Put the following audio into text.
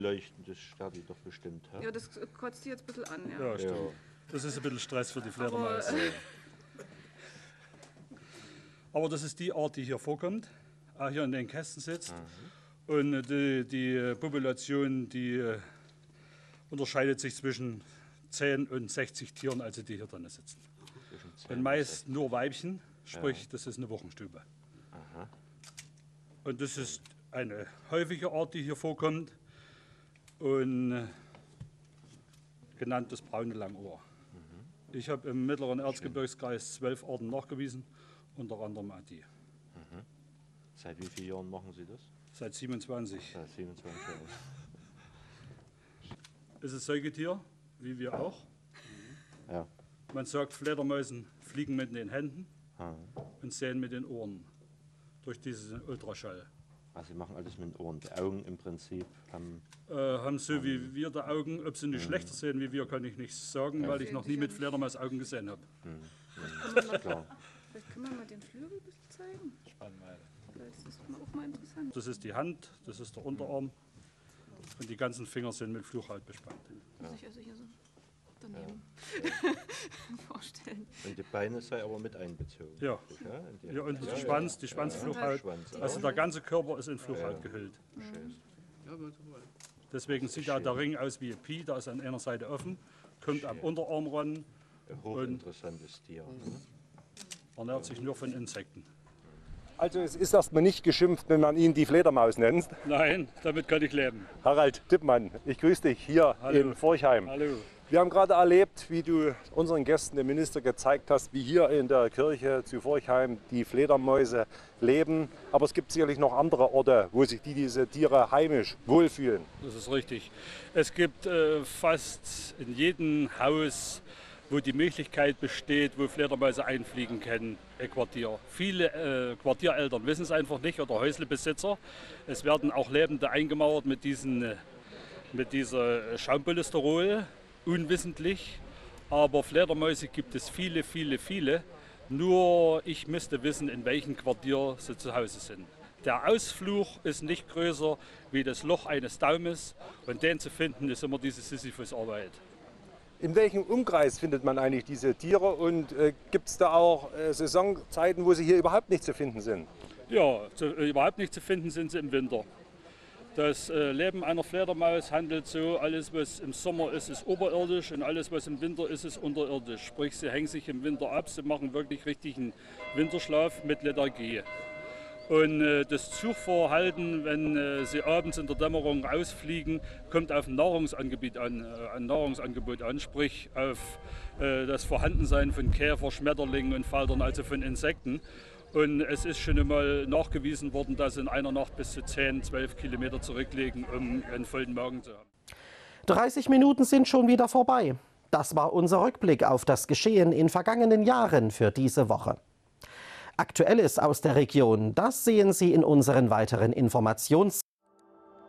Leuchten, das stört die doch bestimmt. Hä? Ja, das kotzt die jetzt ein bisschen an. Ja. Ja, stimmt. Das ist ein bisschen Stress für die Fledermaus. Aber das ist die Art, die hier vorkommt, auch hier in den Kästen sitzt. Und die Population, die unterscheidet sich zwischen 10 und 60 Tieren, also die hier drin sitzen. Und meist nur Weibchen, sprich, das ist eine Wochenstube. Aha. Und das ist eine häufige Art, die hier vorkommt und genannt das braune Langohr. Ich habe im mittleren Erzgebirgskreis 12 Arten nachgewiesen, unter anderem auch die. Seit wie vielen Jahren machen Sie das? Seit 27. Seit 27 Jahren. Es ist Säugetier, wie wir auch. Ja. Man sagt, Fledermäusen fliegen mit den Händen und sehen mit den Ohren durch diesen Ultraschall. Also Sie machen alles mit den Ohren. Die Augen im Prinzip Haben so wie wir die Augen, ob sie nicht schlechter sehen wie wir, kann ich nicht sagen, weil ich noch nie mit Fledermausaugen gesehen habe. klar. Vielleicht können wir mal den Flügel ein bisschen zeigen. Spannend. Vielleicht ist das auch mal interessant. Das ist die Hand, das ist der Unterarm und die ganzen Finger sind mit Fluchhaut bespannt. Muss ich also hier so daneben vorstellen. Und die Beine sei aber mit einbezogen. Ja. Hier unten der Schwanz, die Schwanzfluchhaut. Schwanz, Also der ganze Körper ist in Fluchhaut gehüllt. Deswegen sieht auch der Ring aus wie ein Pi, da ist an einer Seite offen, kommt am Unterarm ran, Ein hochinteressantes Tier. ernährt sich nur von Insekten. Also es ist erstmal nicht geschimpft, wenn man ihn die Fledermaus nennt. Nein, damit kann ich leben. Harald Dippmann, ich grüße dich hier in Forchheim. Hallo. Wir haben gerade erlebt, wie du unseren Gästen, dem Minister, gezeigt hast, wie hier in der Kirche zu Forchheim die Fledermäuse leben. Aber es gibt sicherlich noch andere Orte, wo sich diese Tiere heimisch wohlfühlen. Das ist richtig. Es gibt fast in jedem Haus, wo die Möglichkeit besteht, wo Fledermäuse einfliegen können, ein Quartier. Viele Quartiereltern wissen es einfach nicht oder Häuslebesitzer. Es werden auch Lebende eingemauert mit dieser Schaumpolysterol, unwissentlich. Aber Fledermäuse gibt es viele, viele, viele. Nur ich müsste wissen, in welchem Quartier sie zu Hause sind. Der Ausflug ist nicht größer wie das Loch eines Daumes und den zu finden ist immer diese Sisyphus-Arbeit. In welchem Umkreis findet man eigentlich diese Tiere und gibt es da auch Saisonzeiten, wo sie hier überhaupt nicht zu finden sind? Ja, überhaupt nicht zu finden sind sie im Winter. Das Leben einer Fledermaus handelt so, alles was im Sommer ist, ist oberirdisch und alles was im Winter ist, ist unterirdisch. Sprich, sie hängen sich im Winter ab, sie machen wirklich richtigen Winterschlaf mit Lethargie. Und das Zugverhalten, wenn sie abends in der Dämmerung ausfliegen, kommt auf ein Nahrungsangebot an, sprich auf das Vorhandensein von Käfer, Schmetterlingen und Faltern, also von Insekten. Und es ist schon einmal nachgewiesen worden, dass sie in einer Nacht bis zu 10, 12 Kilometer zurücklegen, um einen vollen Magen zu haben. 30 Minuten sind schon wieder vorbei. Das war unser Rückblick auf das Geschehen in vergangenen Jahren für diese Woche. Aktuelles aus der Region, das sehen Sie in unseren weiteren Informations